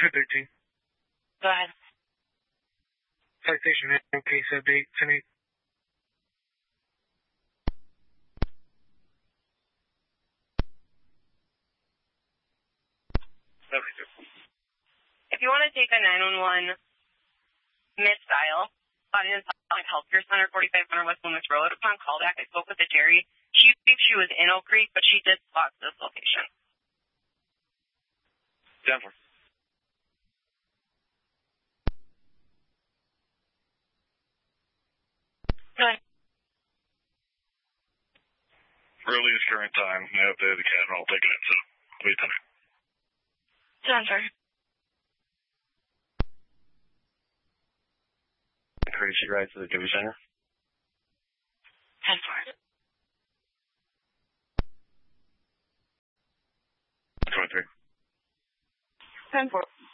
213. Go ahead. Citation in case of 810-8. If you want to take a 911 mid-dial, audience healthcare center, 4500 West Loomis Road. Upon callback, I spoke with the Jerry. She thinks she was in Oak Creek, but she did spot this location. Denver. Good. Earliest current time. I have the cat and all taking it, so wait a minute. Denver. Courtesy ride to the Joey Center. 10-4. 23. 10-4.